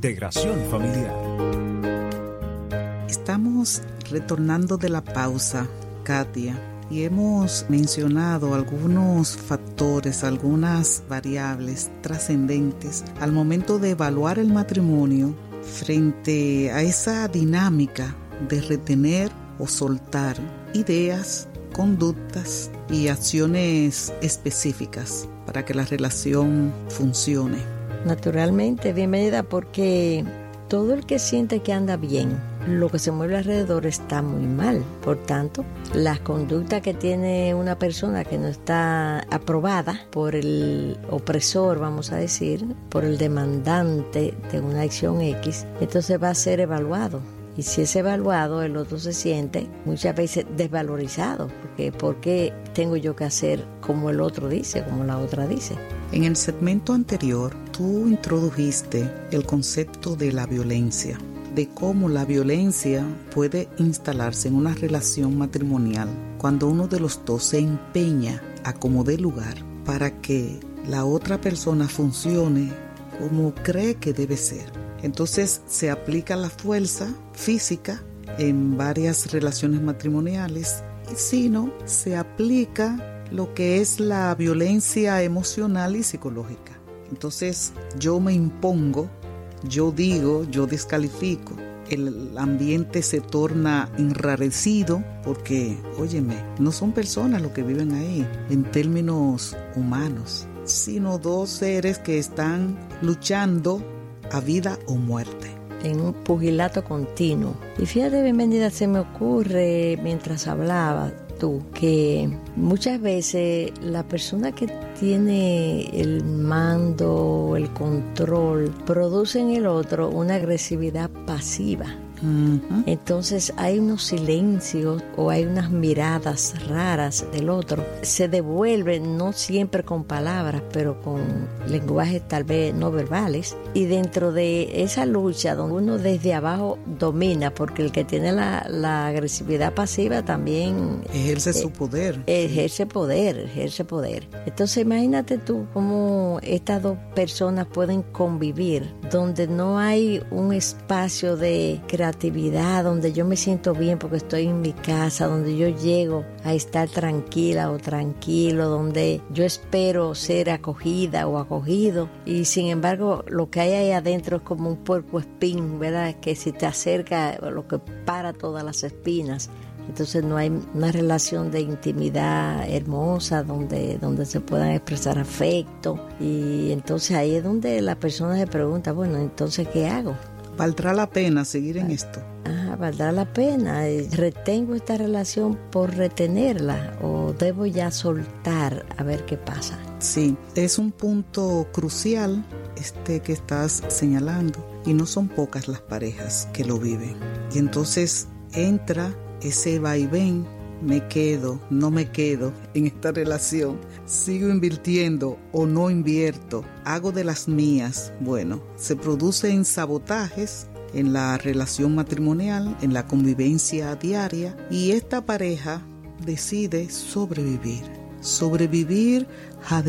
Integración familiar. Estamos retornando de la pausa, Katia, y hemos mencionado algunos factores, algunas variables trascendentes al momento de evaluar el matrimonio frente a esa dinámica de retener o soltar ideas, conductas y acciones específicas para que la relación funcione. Naturalmente, bienvenida, porque todo el que siente que anda bien, lo que se mueve alrededor está muy mal. Por tanto, las conductas que tiene una persona que no está aprobada por el opresor, vamos a decir, por el demandante de una acción X, entonces va a ser evaluado. Y si es evaluado, el otro se siente muchas veces desvalorizado, porque ¿por qué tengo yo que hacer como el otro dice, como la otra dice? En el segmento anterior, tú introdujiste el concepto de la violencia, de cómo la violencia puede instalarse en una relación matrimonial cuando uno de los dos se empeña a como dé lugar para que la otra persona funcione como cree que debe ser. Entonces se aplica la fuerza física en varias relaciones matrimoniales, y si no, se aplica lo que es la violencia emocional y psicológica. Entonces yo me impongo, yo digo, yo descalifico, el ambiente se torna enrarecido porque, óyeme, no son personas los que viven ahí en términos humanos, sino dos seres que están luchando a vida o muerte. En un pugilato continuo. Y fíjate, bienvenida, se me ocurre mientras hablaba tú que muchas veces la persona que tiene el mando, el control, produce en el otro una agresividad pasiva. Uh-huh. Entonces hay unos silencios o hay unas miradas raras del otro. Se devuelven no siempre con palabras, pero con lenguajes tal vez no verbales. Y dentro de esa lucha donde uno desde abajo domina, porque el que tiene la agresividad pasiva también ejerce su poder. Ejerce poder. Entonces imagínate tú cómo estas dos personas pueden convivir, donde no hay un espacio de creatividad, donde yo me siento bien porque estoy en mi casa, donde yo llego a estar tranquila o tranquilo, donde yo espero ser acogida o acogido, y sin embargo lo que hay ahí adentro es como un puercoespín, ¿verdad? Que si te acerca, lo que para todas las espinas. Entonces no hay una relación de intimidad hermosa donde se puedan expresar afecto, y entonces ahí es donde la persona se pregunta, bueno, entonces ¿qué hago? ¿Valdrá la pena seguir en esto? ¿Valdrá la pena? ¿Retengo esta relación por retenerla o debo ya soltar a ver qué pasa? Sí, es un punto crucial que estás señalando, y no son pocas las parejas que lo viven. Y entonces entra ese vaivén, me quedo, no me quedo en esta relación, sigo invirtiendo o no invierto, hago de las mías. Bueno, se producen sabotajes en la relación matrimonial, en la convivencia diaria, y esta pareja decide sobrevivir